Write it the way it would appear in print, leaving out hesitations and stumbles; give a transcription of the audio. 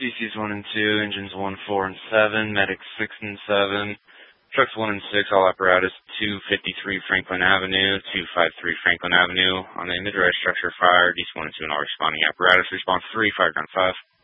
DCs 1 and 2, engines 1, 4, and 7, medics 6 and 7, trucks 1 and 6, all apparatus 253 Franklin Avenue, 253 Franklin Avenue. On the mid-rise structure fire, DC 1 and 2 and all responding apparatus, response 3, fire gun 5.